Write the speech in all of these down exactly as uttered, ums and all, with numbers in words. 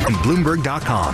and Bloomberg dot com.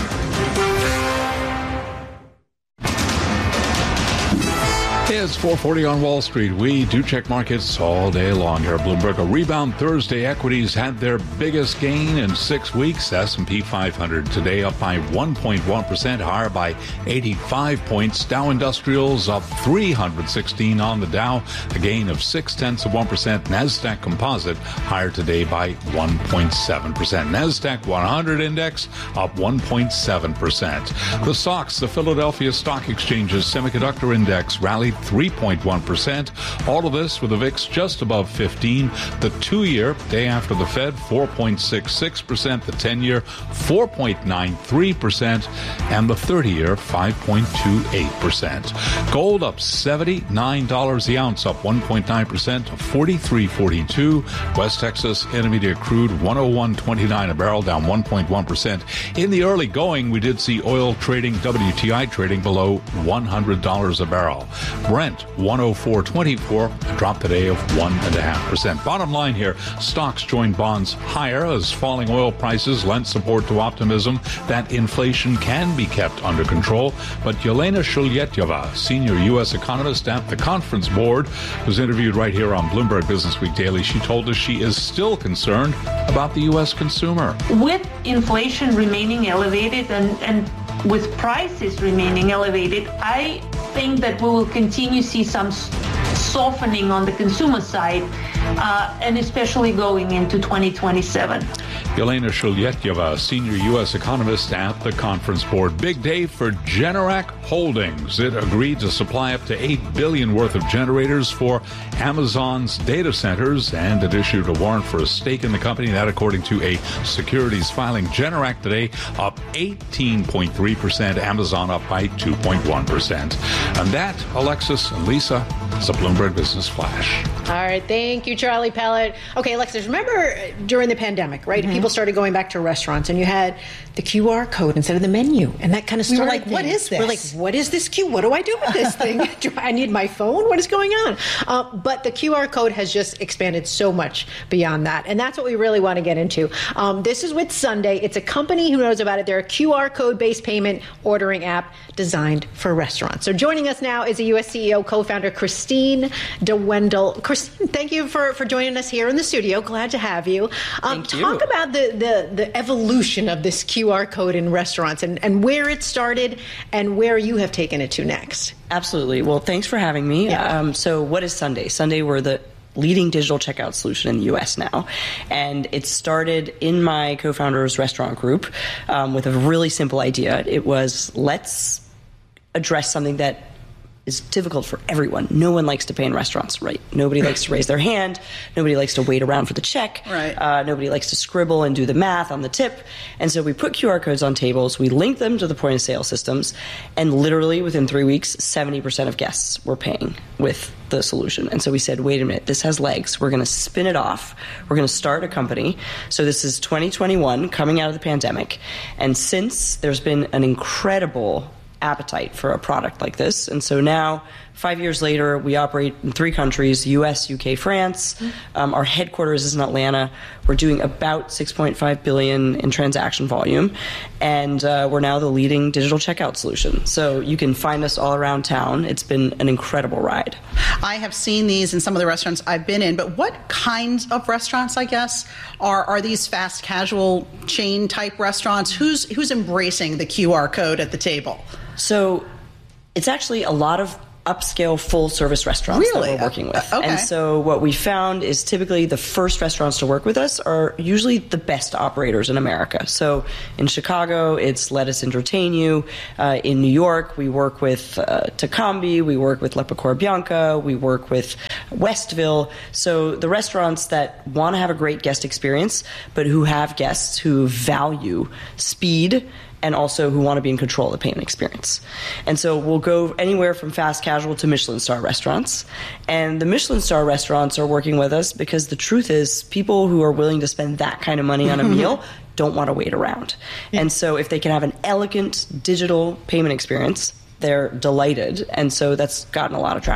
It's four forty on Wall Street. We do check markets all day long here at Bloomberg. A rebound Thursday. Equities had their biggest gain in six weeks. S and P five hundred today up by one point one percent, higher by eighty-five points. Dow Industrials up three hundred sixteen on the Dow, a gain of six tenths of one percent. Nasdaq Composite higher today by one point seven percent. Nasdaq one hundred index up one point seven percent. The S O X, the Philadelphia Stock Exchange's semiconductor index, rallied three point one percent. All of this with the V I X just above fifteen. The two-year, day after the Fed, four point six six percent. The ten-year, four point nine three percent. And the thirty-year, five point two eight percent. Gold up seventy-nine dollars the ounce, up one point nine percent to forty-three forty-two. West Texas Intermediate crude, one oh one twenty-nine a barrel, down one point one percent. In the early going, we did see oil trading, W T I trading below one hundred dollars a barrel. Brent, one oh four twenty-four, a drop today of one point five percent. Bottom line here, stocks joined bonds higher as falling oil prices lent support to optimism that inflation can be kept under control. But Yelena Shulyetyeva, senior U S economist at the Conference Board, was interviewed right here on Bloomberg Businessweek Daily. She told us she is still concerned about the U S consumer. With inflation remaining elevated and, and with prices remaining elevated, I think that we will continue to see some softening on the consumer side, uh, and especially going into twenty twenty-seven. Yelena Shulyetyeva, senior U S economist at the Conference Board. Big day for Generac Holdings. It agreed to supply up to eight billion dollars worth of generators for Amazon's data centers, and it issued a warrant for a stake in the company. That, according to a securities filing. Generac today up eighteen point three percent. Amazon up by two point one percent. And that, Alexis and Lisa, is a Bloomberg Business Flash. All right. Thank you, Charlie Pellet. Okay, Alexis, remember during the pandemic, right? Mm-hmm. People started going back to restaurants and you had the Q R code instead of the menu. And that kind of started. We were like, things. What is this? We're like, what is this Q? What do I do with this thing? Do I need my phone? What is going on? Uh, but the Q R code has just expanded so much beyond that. And that's what we really want to get into. Um, this is with Sunday. It's a company who knows about it. They're a Q R code-based payment ordering app designed for restaurants. So joining us now is a U S C E O co-founder, Christine DeWendel. Christine, thank you for, for joining us here in the studio. Glad to have you. Um, thank you. Talk about the, the, the evolution of this Q R code in restaurants and, and where it started and where you have taken it to next. Absolutely. Well, thanks for having me. Yeah. Um, so what is Sunday? Sunday, we're the leading digital checkout solution in the U S now. And it started in my co-founder's restaurant group um, with a really simple idea. It was, let's address something that is difficult for everyone. No one likes to pay in restaurants, right? Nobody likes to raise their hand. Nobody likes to wait around for the check. Right. Uh, nobody likes to scribble and do the math on the tip. And so we put Q R codes on tables. We linked them to the point of sale systems. And literally within three weeks, seventy percent of guests were paying with the solution. And so we said, wait a minute, this has legs. We're going to spin it off. We're going to start a company. So this is twenty twenty-one, coming out of the pandemic. And since there's been an incredible appetite for a product like this. And so now, five years later, we operate in three countries, U S, U K, France. Um, our headquarters is in Atlanta. We're doing about six point five billion dollars in transaction volume. And uh, we're now the leading digital checkout solution. So you can find us all around town. It's been an incredible ride. I have seen these in some of the restaurants I've been in, but what kinds of restaurants, I guess, are are these fast casual chain type restaurants? Who's who's embracing the Q R code at the table? So it's actually a lot of upscale full-service restaurants really? that we're working with. Uh, okay. And so what we found is typically the first restaurants to work with us are usually the best operators in America. So in Chicago, it's Let Us Entertain You. Uh, in New York, we work with uh, Tacambi, we work with La Pecora Bianca, we work with Westville. So the restaurants that want to have a great guest experience, but who have guests who value speed and also who want to be in control of the payment experience. And so we'll go anywhere from fast casual to Michelin star restaurants. And the Michelin star restaurants are working with us because the truth is people who are willing to spend that kind of money on a meal don't want to wait around. And so if they can have an elegant digital payment experience, they're delighted. And so that's gotten a lot of traction.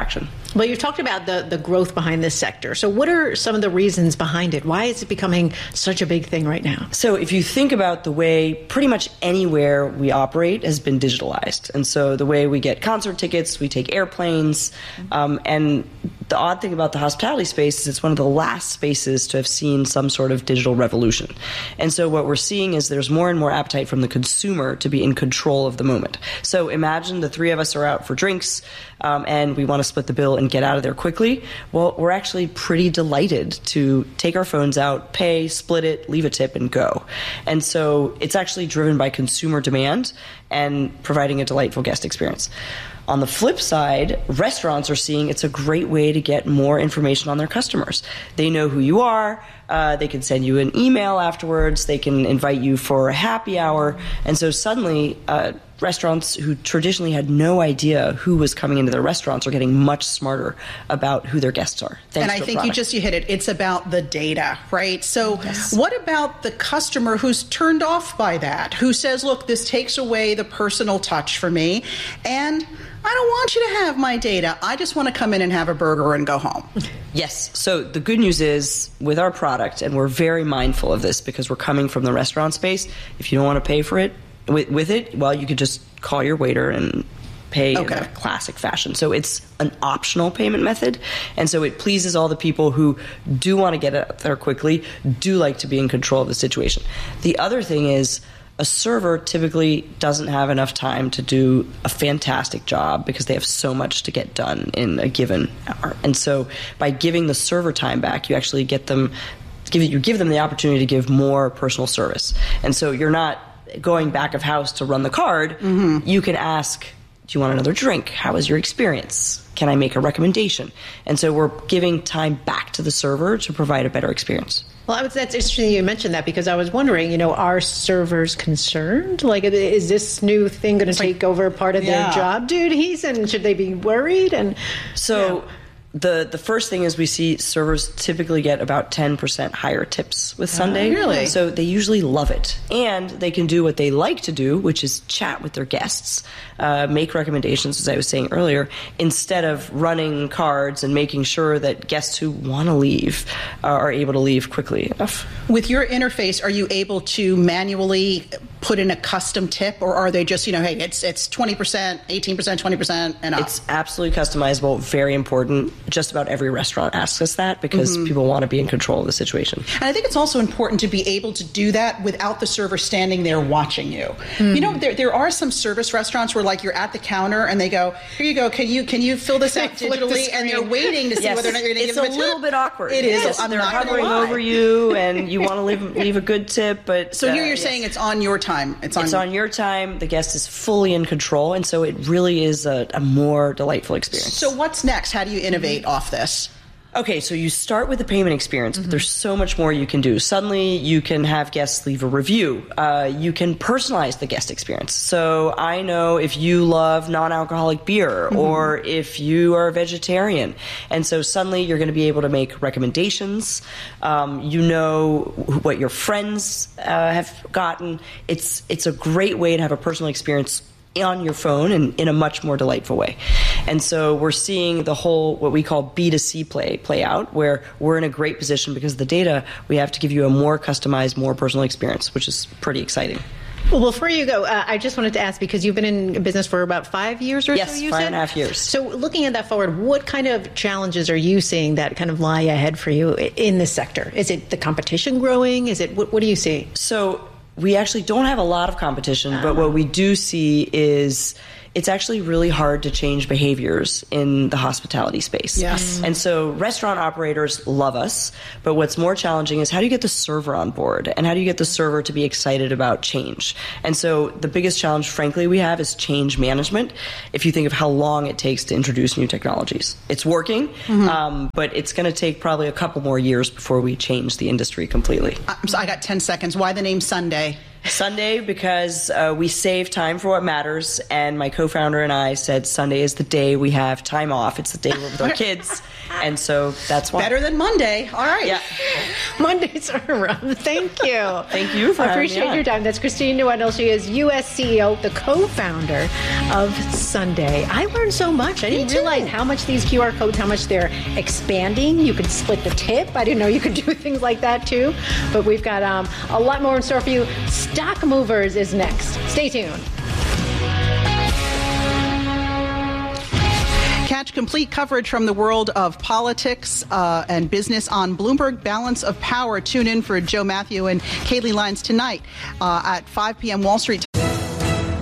Well, you talked about the, the growth behind this sector. So what are some of the reasons behind it? Why is it becoming such a big thing right now? So if you think about the way pretty much anywhere we operate has been digitalized. And so the way we get concert tickets, we take airplanes. Um, and the odd thing about the hospitality space is it's one of the last spaces to have seen some sort of digital revolution. And so what we're seeing is there's more and more appetite from the consumer to be in control of the moment. So imagine the three of us are out for drinks um, and we want to split the bill and get out of there quickly. Well, we're actually pretty delighted to take our phones out, pay, split it, leave a tip, and go. And so it's actually driven by consumer demand and providing a delightful guest experience. On the flip side, restaurants are seeing it's a great way to get more information on their customers. They know who you are. Uh, they can send you an email afterwards. They can invite you for a happy hour. And so suddenly, uh, restaurants who traditionally had no idea who was coming into their restaurants are getting much smarter about who their guests are. And I think you just you hit it. It's about the data, right? So yes. What about the customer who's turned off by that, who says, look, this takes away the personal touch for me, and I don't want you to have my data. I just want to come in and have a burger and go home. Yes. So the good news is with our product, and we're very mindful of this because we're coming from the restaurant space, if you don't want to pay for it, with, with it, well, you could just call your waiter and pay okay. in a classic fashion. So it's an optional payment method. And so it pleases all the people who do want to get it there quickly, do like to be in control of the situation. The other thing is, a server typically doesn't have enough time to do a fantastic job because they have so much to get done in a given hour. And so by giving the server time back, you actually get them, give you give them the opportunity to give more personal service. And so you're not going back of house to run the card. Mm-hmm. You can ask, do you want another drink? How was your experience? Can I make a recommendation? And so we're giving time back to the server to provide a better experience. Well, I was, that's interesting you mentioned that because I was wondering, you know, are servers concerned? Like, is this new thing going to take like, over part of yeah. their job duties? And should they be worried? And so yeah. the the first thing is we see servers typically get about ten percent higher tips with Sunday. Oh, really? So they usually love it. And they can do what they like to do, which is chat with their guests, uh, make recommendations, as I was saying earlier, instead of running cards and making sure that guests who want to leave uh, are able to leave quickly enough. With your interface, are you able to manually put in a custom tip, or are they just, you know, hey, it's it's twenty percent, eighteen percent, twenty percent, and up? It's absolutely customizable, very important. Just about every restaurant asks us that because mm-hmm. people want to be in control of the situation. And I think it's also important to be able to do that without the server standing there watching you. Mm-hmm. You know, there there are some service restaurants where, like, you're at the counter and they go, here you go, can you can you fill this out digitally? The and they're waiting to see yes. whether or not you're going to give them a tip. It's a little bit awkward. It is. Yes, I'm they're not hovering over you and you want to leave, leave a good tip. But So here uh, you're yes. saying it's on your time. It's on, it's on your time. The guest is fully in control. And so it really is a, a more delightful experience. So what's next? How do you innovate mm-hmm. off this? Okay, so you start with the payment experience, but mm-hmm. there's so much more you can do. Suddenly, you can have guests leave a review. Uh, you can personalize the guest experience. So I know if you love non-alcoholic beer mm-hmm. or if you are a vegetarian. And so suddenly, you're going to be able to make recommendations. Um, you know what your friends uh, have gotten. It's, it's a great way to have a personal experience on your phone and in a much more delightful way. And so we're seeing the whole, what we call B two C play, play out, where we're in a great position because of the data. We have to give you a more customized, more personal experience, which is pretty exciting. Well, before you go, uh, I just wanted to ask, because you've been in business for about five years or yes, so, you five said? and a half years. So looking at that forward, what kind of challenges are you seeing that kind of lie ahead for you in this sector? Is it the competition growing? Is it, what, what do you see? So we actually don't have a lot of competition, but what we do see is it's actually really hard to change behaviors in the hospitality space. Yes. And so restaurant operators love us, but what's more challenging is how do you get the server on board and how do you get the server to be excited about change? And so the biggest challenge, frankly, we have is change management. If you think of how long it takes to introduce new technologies, it's working, mm-hmm. um, but it's going to take probably a couple more years before we change the industry completely. So I got ten seconds. Why the name Sunday? Sunday because uh, we save time for what matters, and my co-founder and I said Sunday is the day we have time off. It's the day we're with our kids, and so that's why. Better than Monday. All right. Yeah. Mondays are around. Thank you. Thank you for I having me appreciate on. your time. That's Christine Newendel. She is U S C E O, the co-founder of Sunday. I learned so much. I didn't realize how much these Q R codes, how much they're expanding. You could split the tip. I didn't know you could do things like that too. But we've got um, a lot more in store for you. Stock Movers is next. Stay tuned. Catch complete coverage from the world of politics uh, and business on Bloomberg Balance of Power. Tune in for Joe Matthew and Kaylee Lines tonight uh, at five p.m. Wall Street time.